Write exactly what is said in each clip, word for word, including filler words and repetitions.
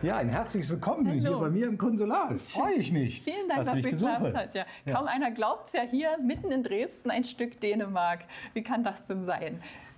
Ja, ein herzliches Willkommen Hallo. hier bei mir im Konsulat. Freue ich mich. Vielen Dank, dass, dass es geklappt besuche. hat. Ja. Ja. Kaum einer glaubt es ja, hier mitten in Dresden ein Stück Dänemark. Wie kann das denn sein?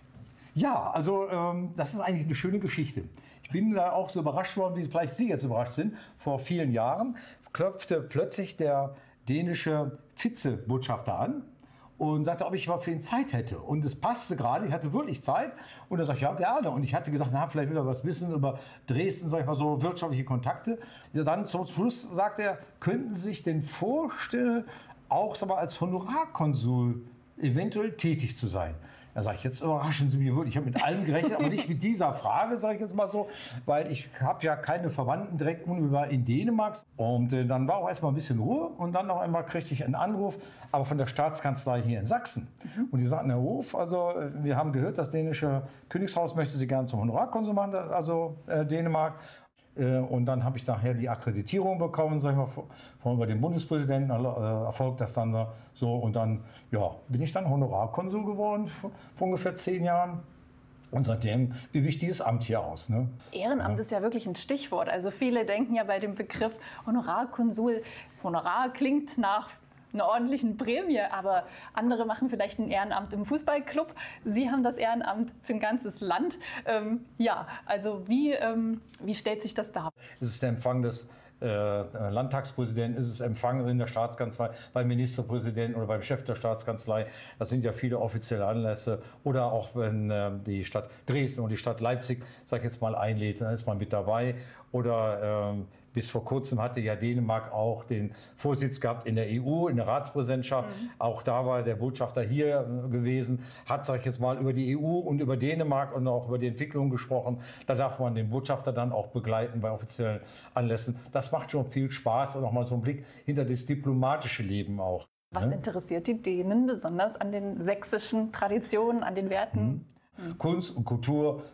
Ja, also ähm, das ist eigentlich eine schöne Geschichte. Ich bin da auch so überrascht worden, wie vielleicht Sie jetzt überrascht sind. Vor vielen Jahren klopfte plötzlich der dänische Vizebotschafter an und sagte, ob ich mal für ihn Zeit hätte. Und es passte gerade, ich hatte wirklich Zeit. Und er sagte, ja, gerne. Und ich hatte gedacht, na, vielleicht will er was wissen über Dresden, sag ich mal so, wirtschaftliche Kontakte. Ja, dann zum Schluss sagte er, könnten Sie sich denn vorstellen, auch sag mal, als Honorarkonsul eventuell tätig zu sein? Da sage ich, jetzt überraschen Sie mich wirklich. Ich habe mit allem gerechnet, aber nicht mit dieser Frage, sage ich jetzt mal so, weil ich habe ja keine Verwandten direkt unmittelbar in Dänemark. Und äh, dann war auch erstmal ein bisschen Ruhe und dann noch einmal kriegte ich einen Anruf, aber von der Staatskanzlei hier in Sachsen. Mhm. Und die sagten, Herr Hof, also wir haben gehört, das dänische Königshaus möchte Sie gerne zum Honorarkonsul machen, also äh, Dänemark. Und dann habe ich nachher die Akkreditierung bekommen, sag ich mal, von über den Bundespräsidenten äh, erfolgt das dann so. Und dann ja, bin ich dann Honorarkonsul geworden vor, vor ungefähr zehn Jahren. Und seitdem übe ich dieses Amt hier aus. Ne? Ehrenamt ja. ist ja wirklich ein Stichwort. Also viele denken ja bei dem Begriff Honorarkonsul, Honorar klingt nach einer ordentlichen Prämie, aber andere machen vielleicht ein Ehrenamt im Fußballclub. Sie haben das Ehrenamt für ein ganzes Land. Ähm, ja, also wie, ähm, wie stellt sich das dar? Es ist der Empfang des äh, Landtagspräsidenten, ist es Empfang in der Staatskanzlei, beim Ministerpräsidenten oder beim Chef der Staatskanzlei. Das sind ja viele offizielle Anlässe. Oder auch wenn äh, die Stadt Dresden und die Stadt Leipzig, sag ich jetzt mal, einlädt, dann ist man mit dabei. Oder ähm, bis vor kurzem hatte ja Dänemark auch den Vorsitz gehabt in der E U, in der Ratspräsidentschaft. Mhm. Auch da war der Botschafter hier gewesen, hat, sag ich jetzt mal, über die E U und über Dänemark und auch über die Entwicklung gesprochen. Da darf man den Botschafter dann auch begleiten bei offiziellen Anlässen. Das macht schon viel Spaß und auch mal so einen Blick hinter das diplomatische Leben auch. Was ne? interessiert die Dänen besonders an den sächsischen Traditionen, an den Werten? Mhm. Kunst und Kultur